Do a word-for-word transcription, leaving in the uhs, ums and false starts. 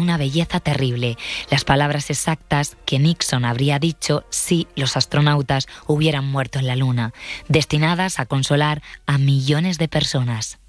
una belleza terrible, las palabras exactas que Nixon habría dicho si los astronautas hubieran muerto en la Luna, destinadas a consolar a millones de personas.